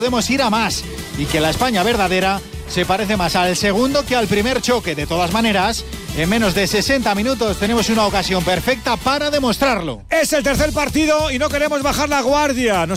podemos ir a más y que la España verdadera se parece más al segundo que al primer choque. De todas maneras, en menos de 60 minutos tenemos una ocasión perfecta para demostrarlo. Es el tercer partido y no queremos bajar la guardia.